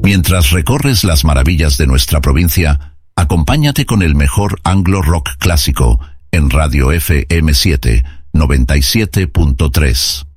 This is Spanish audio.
Mientras recorres las maravillas de nuestra provincia, acompáñate con el mejor anglo rock clásico en Radio FM 7 97.3.